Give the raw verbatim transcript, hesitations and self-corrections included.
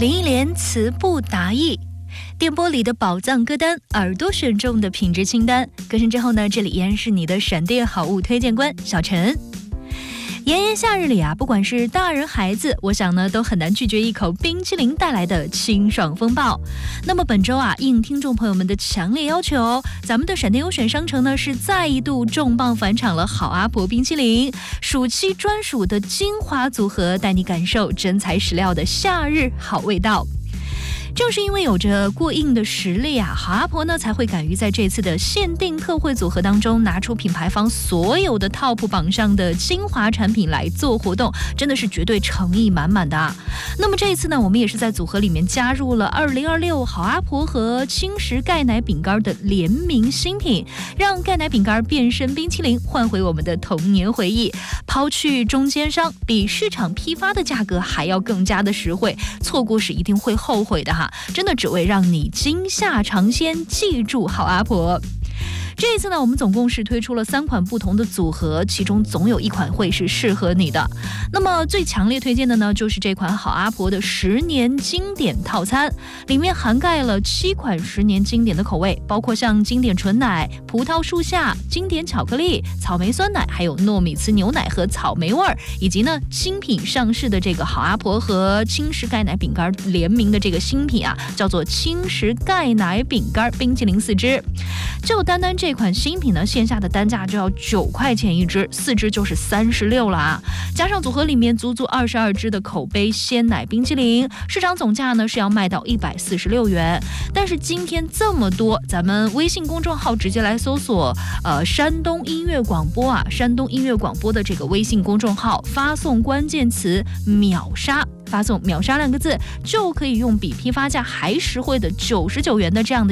林忆莲词不达意，电波里的宝藏歌单，耳朵选中的品质清单。歌声之后呢，这里依然是你的闪电好物推荐官小陈。炎炎夏日里啊，不管是大人孩子，我想呢都很难拒绝一口冰淇淋带来的清爽风暴。那么本周啊，应听众朋友们的强烈要求，咱们的闪电优选商城呢是再一度重磅返场了好阿婆冰淇淋，暑期专属的精华组合，带你感受真材实料的夏日好味道。正是因为有着过硬的实力啊，好阿婆呢才会敢于在这次的限定特惠组合当中拿出品牌方所有的 top 榜上的精华产品来做活动，真的是绝对诚意满满的啊。那么这一次呢，我们也是在组合里面加入了二零二六好阿婆和轻食钙奶饼干的联名新品，让钙奶饼干变身冰淇淋，换回我们的童年回忆。抛去中间商，比市场批发的价格还要更加的实惠，错过是一定会后悔的哈。真的只为让你惊吓尝鲜，记住好阿婆。这一次呢，我们总共是推出了三款不同的组合，其中总有一款会是适合你的。那么最强烈推荐的呢，就是这款好阿婆的十年经典套餐，里面涵盖了七款十年经典的口味，包括像经典纯奶、葡萄树下、经典巧克力、草莓酸奶，还有糯米糍牛奶和草莓味儿，以及呢新品上市的这个好阿婆和轻食钙奶饼干联名的这个新品啊，叫做轻食钙奶饼干冰淇淋四支。就单单这款新品呢，线下的单价就要九块钱一支，四支就是三十六了啊！加上组合里面足足二十二支的口杯鲜奶冰淇淋，市场总价呢是要卖到一百四十六元。但是今天这么多，咱们微信公众号直接来搜索呃山东音乐广播啊，山东音乐广播的这个微信公众号，发送关键词秒杀。发送秒杀两个字，就可以用比批发价还实惠的九十九元的这样的